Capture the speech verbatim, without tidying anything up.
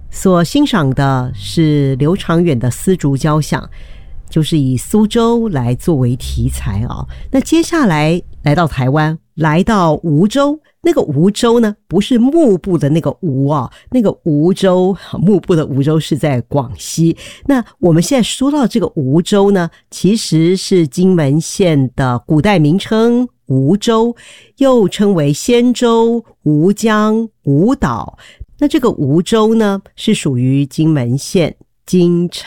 所欣赏的是刘长远的丝竹交响，就是以苏州来作为题材啊。那接下来来到台湾，来到梧州，那个梧州呢，不是幕布的那个梧啊，那个梧州，幕布的梧州是在广西。那我们现在说到这个梧州呢，其实是金门县的古代名称梧州，又称为仙州、吴江、吴岛。那这个梧州呢，是属于金门县金城